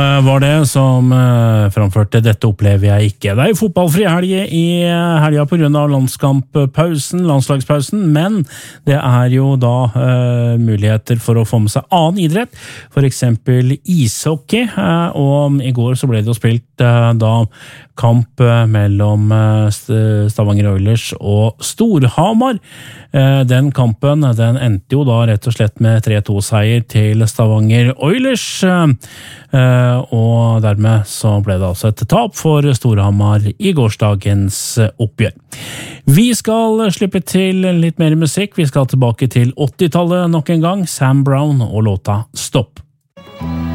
Var det som framførte «Dette opplever jeg ikke». Det jo fotballfri helg i helga på grunn av landslagspausen, men det jo da muligheter for å få med seg annen idrett, for eksempel ishockey, og i går så ble det jo spilt da kamp mellom Stavanger Oilers og Storhamar. Den kampen, den endte jo da rett og slett med 3-2-seier til Stavanger Oilers, og dermed så ble det altså et tap for Storhamar i gårsdagens oppgjør. Vi skal slippe til litt mer musikk. Vi skal tilbake til 80-tallet nok en gang. Sam Brown og låta Stopp.